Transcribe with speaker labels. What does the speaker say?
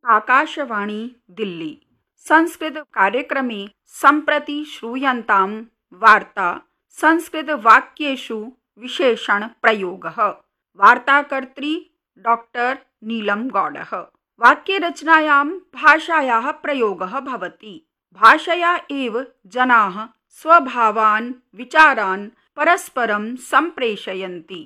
Speaker 1: आकाशवाणी दिल्ली संस्कृतकार्यक्रमे सम्प्रति श्रूयन्तां वार्ता संस्कृतवाक्येषु विशेषणप्रयोगः। वार्ताकर्त्री डॉक्टर नीलम गौडः। वाक्यरचनायां भाषायाः प्रयोगः भवति। भाषया एव जनाः स्वभावान् विचारान् परस्परं सम्प्रेषयन्ति।